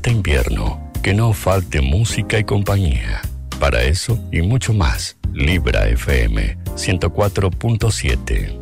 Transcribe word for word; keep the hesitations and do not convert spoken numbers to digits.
este invierno, que no falte música y compañía. Para eso y mucho más, Libra F M ciento cuatro punto siete.